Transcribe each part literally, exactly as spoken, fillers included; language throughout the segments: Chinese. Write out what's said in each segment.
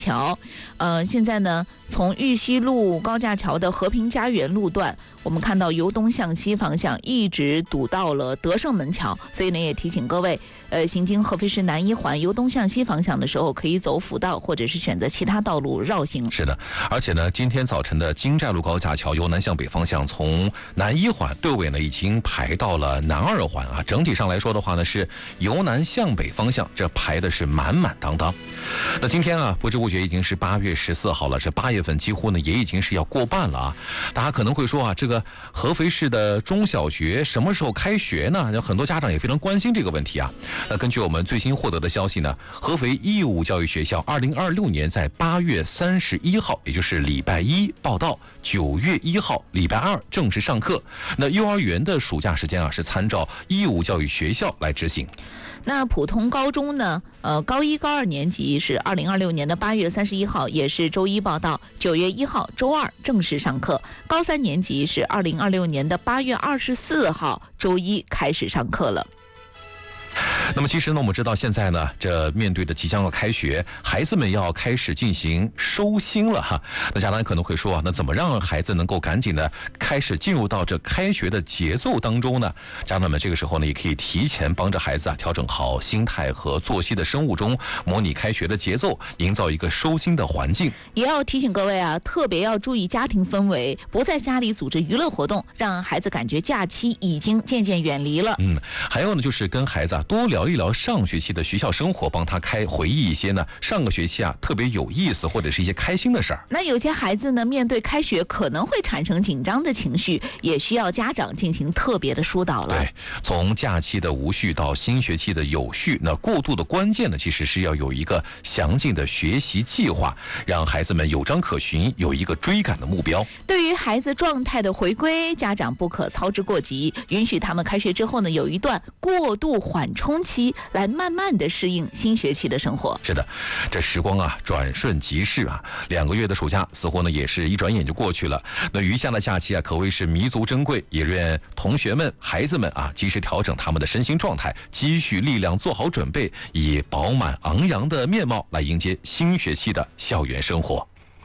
桥，呃，现在呢，从玉溪路高架桥的和平家园路段，我们看到由东向西方向一直堵到了德胜门桥，所以呢，也提醒各位，呃，行经合肥市南一环由东向西方向的时候，可以走辅道或者是选择其他道路绕行。 是的，而且呢，今天早晨的京寨路高架桥由南向北方向，从南一环队尾呢已经排到了南二环啊。整体上来说的话呢，是由南向北方向，这排的是满满当当。那今天啊，不知不觉已经是八月十四号了，这八月份几乎呢也已经是要过半了啊。大家可能会说啊，这个合肥市的中小学什么时候开学呢？有很多家长也非常关心这个问题啊。那根据我们最新获得的消息呢，合肥义务教育学校二零二六年在八月三十一号，也就是礼拜一报到，九月一号礼拜二正式上课。那幼儿园的暑假时间啊，是参照义务教育学校来执行。 那普通高中呢？呃，高一、高二年级是二零二六年的八月三十一号，也是周一报到，九月一号周二正式上课。高三年级是二零二六年的八月二十四号，周一开始上课了。 那么其实呢，我们知道现在呢，这面对着即将要开学，孩子们要开始进行收心了哈。那家长可能会说啊，那怎么让孩子能够赶紧的开始进入到这开学的节奏当中呢？家长们这个时候呢，也可以提前帮着孩子啊调整好心态和作息的生物钟，模拟开学的节奏，营造一个收心的环境。 也要提醒各位啊，特别要注意家庭氛围，不在家里组织娱乐活动，让孩子感觉假期已经渐渐远离了。 嗯，还有呢，就是跟孩子啊多聊一聊上学期的学校生活，帮他开回忆一些呢上个学期啊特别有意思或者是一些开心的事儿。 那有些孩子呢，面对开学可能会产生紧张的情绪，也需要家长进行特别的疏导了。 对，从假期的无序到新学期的有序，那过渡的关键呢，其实是要有一个详尽的学习计划，让孩子们有章可循，有一个追赶的目标。 对于孩子状态的回归，家长不可操之过急，允许他们开学之后呢，有一段过渡缓冲期，来慢慢的适应新学期的生活。 是的，这时光啊转瞬即逝啊，两个月的暑假似乎呢也是一转眼就过去了。那余下的假期啊可谓是弥足珍贵，也愿同学们孩子们啊及时调整他们的身心状态，积蓄力量，做好准备，以饱满昂扬的面貌来迎接新学期的校园生活。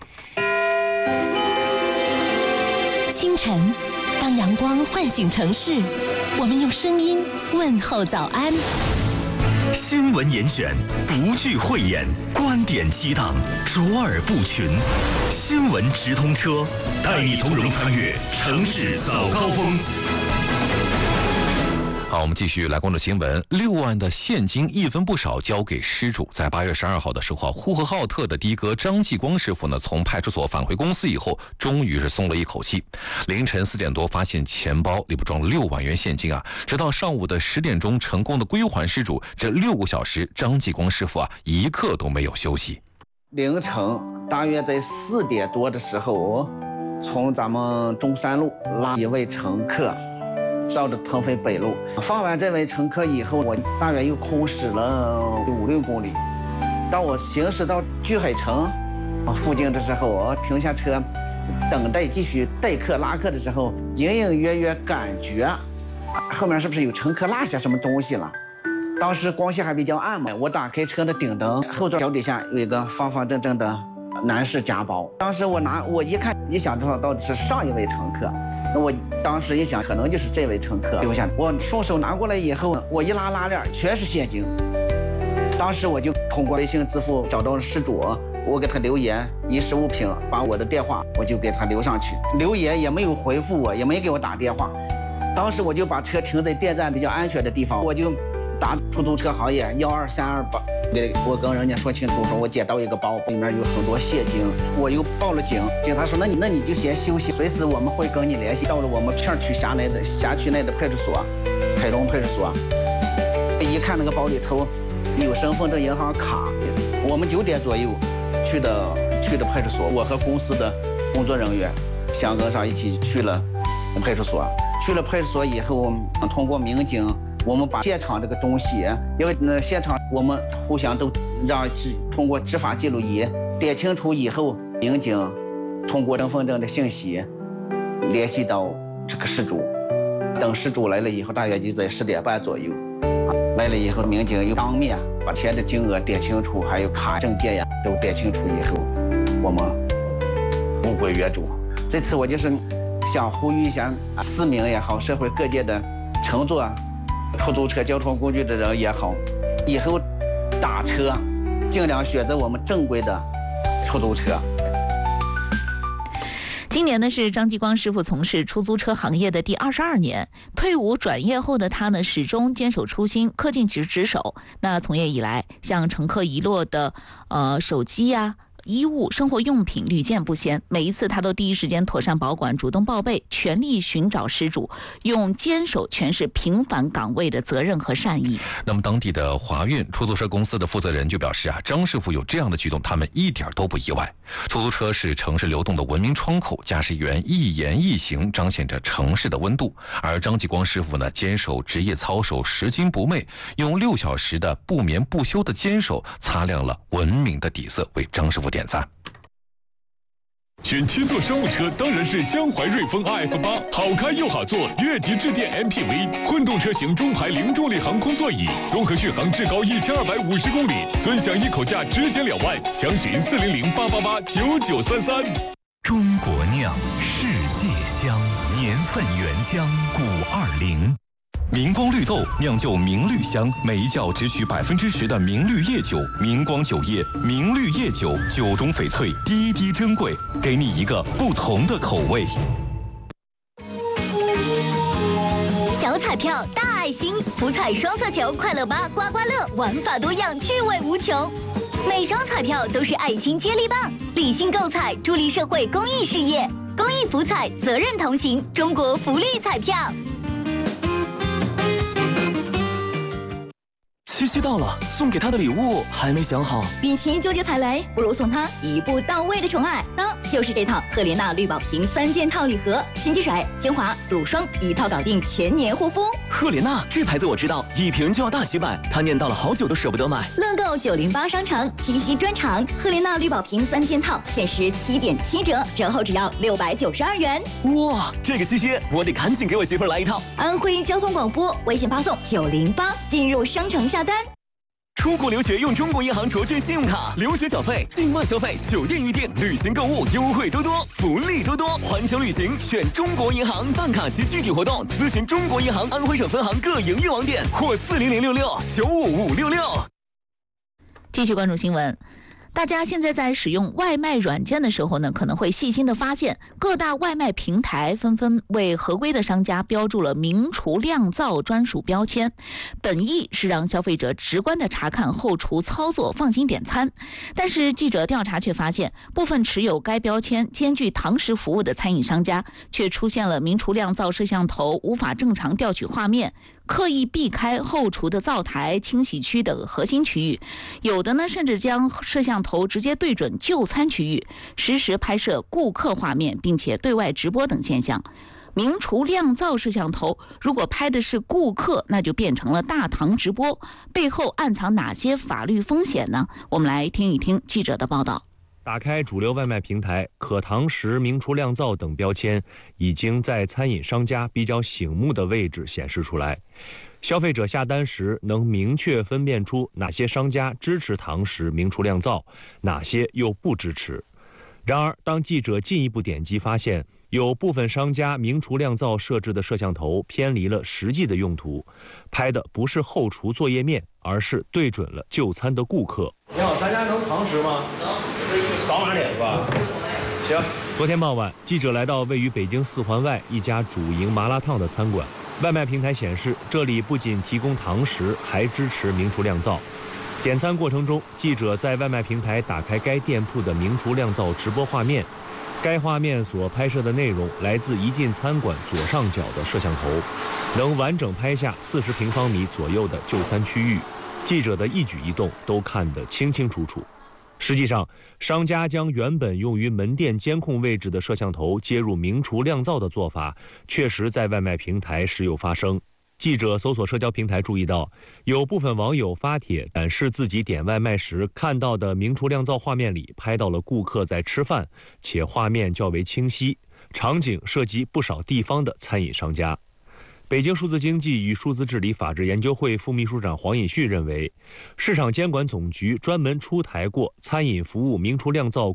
清晨，当阳光唤醒城市，我们用声音问候早安。 新闻严选，不惧讳言，观点激荡，卓尔不群。新闻直通车，带你从容穿越城市早高峰。 好，我们继续来关注新闻。六万的现金一分不少交给失主。在八月十二号的时候，呼和浩特的的哥张继光师傅呢，从派出所返回公司以后，终于是松了一口气。凌晨四点多发现钱包里边装了六万元现金啊，直到上午的十点钟成功的归还失主。这六个小时，张继光师傅啊，一刻都没有休息。 凌晨大约在四点多的时候，从咱们中山路拉一位乘客到了腾飞北路，放完这位乘客以后，我大约又空驶了五六公里。当我行驶到聚海城附近的时候，我停下车，等待继续待客拉客的时候，隐隐约约感觉后面是不是有乘客落下什么东西了？当时光线还比较暗嘛，我打开车的顶灯，后座脚底下有一个方方正正的男士夹包。当时我拿我一看，一想到到底是上一位乘客。那我当时一想，可能就是这位乘客留下。我顺手拿过来以后，我一拉拉链，全是现金。当时我就通过微信支付找到了失主，我给他留言，遗失物品，把我的电话我就给他留上去。留言也没有回复我，也没给我打电话。当时我就把车停在电站比较安全的地方，我就打出租车行业幺二三二八。我跟人家说清楚，说我捡到一个包，里面有很多现金，我又报了警。警察说，那你那你就先休息，随时我们会跟你联系。到了我们片区辖内的辖区内的派出所，海龙派出所，一看那个包里头有身份证、银行卡。我们九点左右去的去的派出所，我和公司的工作人员相跟上一起去了派出所。去了派出所以后，通过民警，我们把现场这个东西，因为呢现场我们互相都让通过执法记录仪点清楚以后，民警通过身份证的信息联系到这个失主。等失主来了以后，大约就在十点半左右，来了以后，民警又当面把钱的金额点清楚，还有卡证件呀都点清楚以后，我们物归原主。这次我就是想呼吁一下市民也好，社会各界的乘坐出租车交通工具的人也好，以后打车尽量选择我们正规的出租车。 今年呢是张继光师傅从事出租车行业的第二十二年，退伍转业后的他呢始终坚守初心，恪尽职职守。那从业以来，像乘客遗落的呃手机呀、啊、衣物、生活用品屡见不鲜，每一次他都第一时间妥善保管，主动报备，全力寻找失主，用坚守诠释平凡岗位的责任和善意。 那么当地的华运出租车公司的负责人就表示啊，张师傅有这样的举动，他们一点都不意外。出租车是城市流动的文明窗口，驾驶员一言一行彰显着城市的温度。而张继光师傅呢，坚守职业操守，拾金不昧，用六小时的不眠不休的坚守，擦亮了文明的底色，为张师傅点赞。 选七座商务车当然是江淮瑞风 R F 八，好开又好坐，越级致电 M P V， 混动车型中排零重力航空座椅，综合续航至高一千二百五十公里，尊享一口价直减两万，详询四零零八八八九九三三。 中国酿，世界香，年份原浆古二零。明光绿豆酿就明绿香，每一窖只取百分之十的明绿叶酒。明光酒业明绿叶酒，酒中翡翠，滴滴珍贵，给你一个不同的口味。 小彩票大爱心，福彩双色球，快乐吧刮刮乐，玩法多样，趣味无穷。每张彩票都是爱心接力棒，理性购彩，助力社会公益事业。公益福彩，责任同行，中国福利彩票。 七夕到了，送给他的礼物还没想好。 与其纠结踩雷，不如送他一步到位的宠爱，那就是这套赫莲娜绿宝瓶三件套礼盒，洗洁水、精华、乳霜一套搞定，全年护肤。 赫莲娜这牌子我知道，一瓶就要大几百，他念叨了好久都舍不得买。 乐购九零八商城七夕专场，赫莲娜绿宝瓶三件套限时七点七折，折后只要六百九十二元。 哇，这个七夕我得赶紧给我媳妇儿来一套。 安徽交通广播微信发送九零八进入商城下单。 出国留学用中国银行卓券信用卡，留学缴费、境外消费、酒店预订、旅行购物优惠多多，福利多多。环球旅行选中国银行，办卡及具体活动咨询中国银行安徽省分行各营业网点或四零零六六九五五六六。 继续关注新闻。大家现在在使用外卖软件的时候呢，可能会细心的发现，各大外卖平台纷纷为合规的商家标注了明厨亮灶专属标签，本意是让消费者直观的查看后厨操作，放心点餐。但是记者调查却发现，部分持有该标签兼具堂食服务的餐饮商家，却出现了明厨亮灶摄像头无法正常调取画面，刻意避开后厨的灶台、清洗区等核心区域，有的呢甚至将摄像头直接对准就餐区域，实时拍摄顾客画面，并且对外直播等现象。明厨亮灶摄像头如果拍的是顾客，那就变成了大堂直播，背后暗藏哪些法律风险呢？我们来听一听记者的报道。 打开主流外卖平台，可堂食、明厨亮灶等标签已经在餐饮商家比较醒目的位置显示出来。消费者下单时能明确分辨出哪些商家支持堂食、明厨亮灶，哪些又不支持。然而，当记者进一步点击发现，有部分商家明厨亮灶设置的摄像头偏离了实际的用途，拍的不是后厨作业面，而是对准了就餐的顾客。 你好，咱家能堂食吗？能，扫码点是吧？行。 昨天傍晚，记者来到位于北京四环外一家主营麻辣烫的餐馆，外卖平台显示，这里不仅提供堂食，还支持明厨亮灶。点餐过程中，记者在外卖平台打开该店铺的明厨亮灶直播画面，该画面所拍摄的内容来自一进餐馆左上角的摄像头，能完整拍下四十平方米左右的就餐区域，记者的一举一动都看得清清楚楚。实际上，商家将原本用于门店监控位置的摄像头接入明厨亮灶的做法，确实在外卖平台时有发生。记者搜索社交平台注意到，有部分网友发帖展示自己点外卖时看到的明厨亮灶画面里拍到了顾客在吃饭，且画面较为清晰，场景涉及不少地方的餐饮商家。 北京数字经济与数字治理法治研究会副秘书长黄尹旭认为，市场监管总局专门出台过《餐饮服务明厨亮灶